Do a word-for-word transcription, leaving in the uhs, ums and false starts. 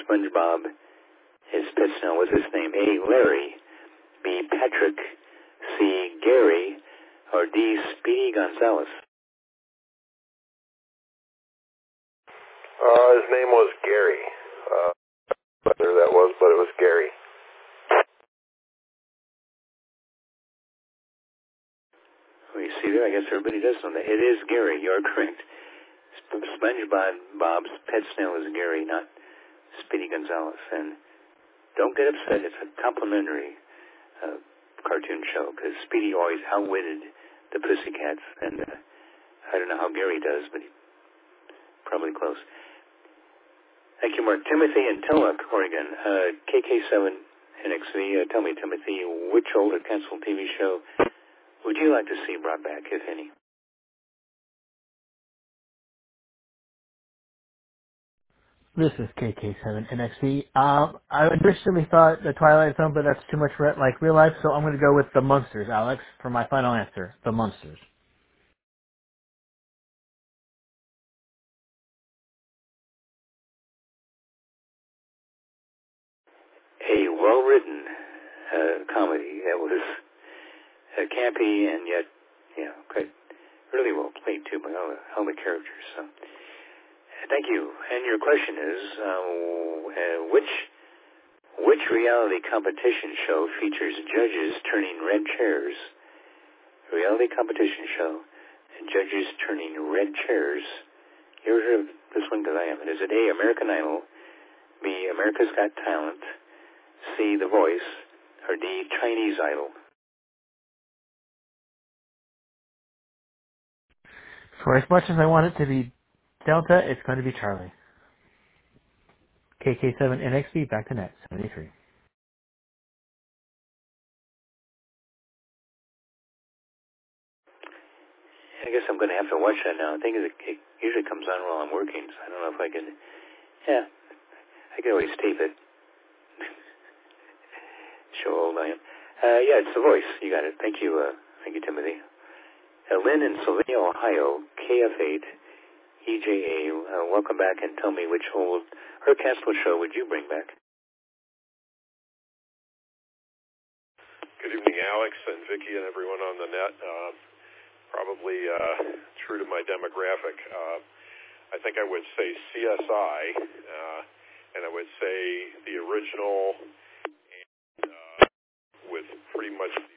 SpongeBob, his pet snail, what's his name? A. Larry, B. Patrick, C. Gary, or D. Speedy Gonzales? Uh, his name was Gary. Uh, whether that was, but it was Gary. We see there, I guess everybody does know that. It is Gary, you're correct. SpongeBob Bob's pet snail is Gary, not Speedy Gonzales. And don't get upset, it's a complimentary uh, cartoon show, because Speedy always outwitted the Pussycats, and uh, I don't know how Gary does, but he's probably close. Thank you, Mark. Timothy in Tillamook, Oregon, uh, K K seven N X V. Uh, tell me, Timothy, which old or canceled T V show would you like to see brought back, if any? This is K K seven N X V. Um, I initially thought the Twilight Zone, but that's too much re- like real life, so I'm going to go with the Munsters, Alex, for my final answer. The Munsters. A well-written uh, comedy that was uh, campy and yet, you know, quite really well played too by all the, all the characters. So, thank you. And your question is, uh, uh, which which reality competition show features judges turning red chairs? Reality competition show and judges turning red chairs. You ever heard of this one? Because I haven't. Is it A, American Idol, B, America's Got Talent, C, The Voice, or D, Chinese Idol? For as much as I want it to be Delta, it's going to be Charlie. K K seven N X V, back to net, seventy-three. I guess I'm going to have to watch that now. I think it, it usually comes on while I'm working, so I don't know if I can. Yeah, I can always tape it. Show old I am. Uh, yeah, it's The Voice. You got it. Thank you. Uh, thank you, Timothy. Uh, Lynn in Sylvania, Ohio, K F eight, E J A. Uh, welcome back, and tell me which old or canceled show would you bring back? Good evening, Alex and Vicki and everyone on the net. Uh, probably uh, true to my demographic. Uh, I think I would say C S I, uh, and I would say the original, and, uh, with pretty much